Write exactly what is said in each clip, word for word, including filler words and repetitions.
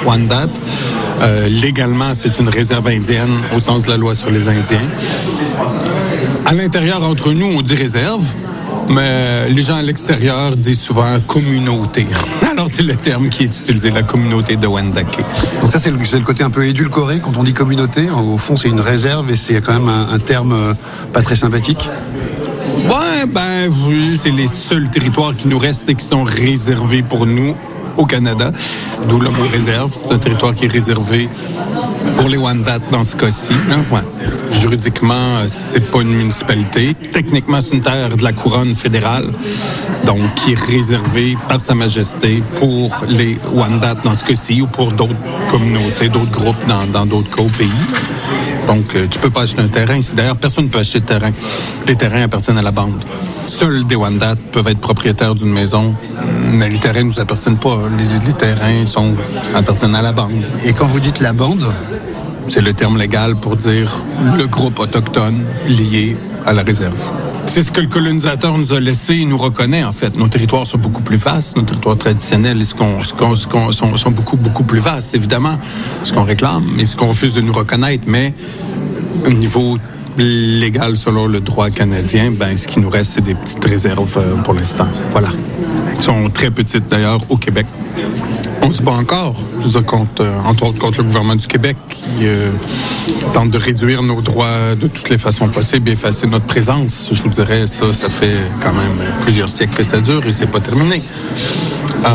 Wendat. Euh, légalement, c'est une réserve indienne au sens de la loi sur les Indiens. À l'intérieur, entre nous, on dit réserve, mais les gens à l'extérieur disent souvent communauté. Alors, c'est le terme qui est utilisé, la communauté de Wendake. Donc ça, c'est le, c'est le côté un peu édulcoré quand on dit communauté. Au fond, c'est une réserve et c'est quand même un, un terme euh, pas très sympathique. Ouais, ben oui, c'est les seuls territoires qui nous restent et qui sont réservés pour nous au Canada. D'où le mot réserve. C'est un territoire qui est réservé pour les Wendat dans ce cas-ci. Hein? Ouais. Juridiquement, c'est pas une municipalité. Techniquement, c'est une terre de la couronne fédérale, donc qui est réservée par Sa Majesté pour les Wendat dans ce cas-ci ou pour d'autres communautés, d'autres groupes dans, dans d'autres cas au pays. Donc, euh, tu peux pas acheter un terrain ici. D'ailleurs, personne ne peut acheter de terrain. Les terrains appartiennent à la bande. Seuls des Wendat peuvent être propriétaires d'une maison, mais les terrains ne nous appartiennent pas. Les, les terrains sont, appartiennent à la bande. Et quand vous dites la bande, c'est le terme légal pour dire le groupe autochtone lié à la réserve. C'est ce que le colonisateur nous a laissé et nous reconnaît, en fait. Nos territoires sont beaucoup plus vastes, nos territoires traditionnels ce qu'on, ce qu'on, ce qu'on, sont, sont beaucoup, beaucoup plus vastes, évidemment. Ce qu'on réclame et ce qu'on refuse de nous reconnaître, mais au niveau légal, selon le droit canadien, ben, ce qui nous reste, c'est des petites réserves euh, pour l'instant. Voilà. Elles sont très petites, d'ailleurs, au Québec. On se bat encore, je veux dire, contre, euh, entre autres contre le gouvernement du Québec qui euh, tente de réduire nos droits de toutes les façons possibles et effacer notre présence. Je vous dirais, ça, ça fait quand même plusieurs siècles que ça dure et c'est pas terminé. Euh,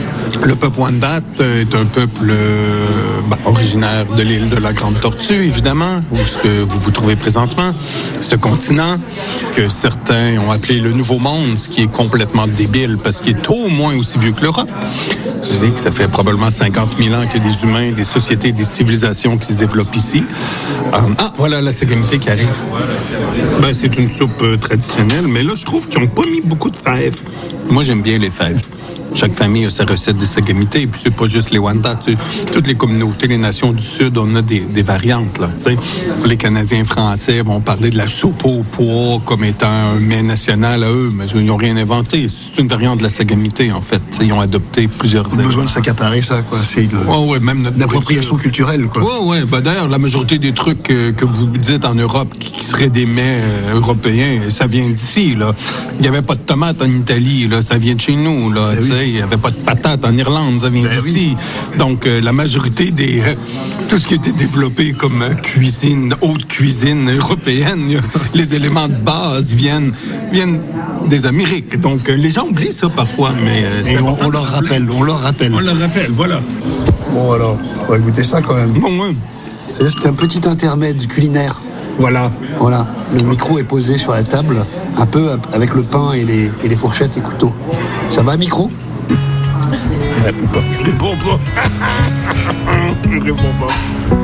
le peuple Wendat est un peuple euh, bah, originaire de l'île de la Grande Tortue, évidemment, où ce que vous vous trouvez présentement, ce continent que certains ont appelé le Nouveau Monde, ce qui est complètement débile parce qu'il est au moins aussi vieux que l'Europe. Je dis que ça fait probablement cinquante mille ans qu'il y a des humains, des sociétés, des civilisations qui se développent ici. Euh, ah, voilà la sagamité qui arrive. Ben, c'est une soupe euh, traditionnelle, mais là, je trouve qu'ils n'ont pas mis beaucoup de fèves. Moi, j'aime bien les fèves. Chaque famille a sa recette de sagamité, et puis c'est pas juste les Wendat. Toutes les communautés, les nations du Sud, on a des, des variantes. Là, t'sais. Les Canadiens français vont parler de la soupe au pois comme étant un mets national à eux, mais ils n'ont rien inventé. C'est une variante de la sagamité, en fait. T'sais, ils ont adopté plusieurs... Ils ont besoin de s'accaparer ça, quoi. C'est le... ouais, ouais, même notre l'appropriation culturelle, quoi. Ouais, ouais. Ben, d'ailleurs, la majorité des trucs euh, que vous dites en Europe qui, qui seraient des mets euh, européens, ça vient d'ici, là. Il n'y avait pas de tomates en Italie, là. Ça vient de chez nous, là. Ben oui. Il n'y avait pas de patates en Irlande, ça vient ben d'ici. Oui. Donc, euh, la majorité des... Euh, tout ce qui a été développé comme euh, cuisine, haute cuisine européenne, les éléments de base viennent, viennent des Amériques. Donc, euh, les gens oublient ça parfois, mais... Euh, Et on, on leur rappelle, on leur rappelle. On leur rappelle, voilà. Bon, alors, on va goûter ça quand même. Bon, ouais. C'est un petit intermède culinaire. Voilà. Voilà. Le micro est posé sur la table, un peu avec le pain et les, et les fourchettes et couteaux. Ça va, micro? Réponds pas. Réponds pas. Réponds pas.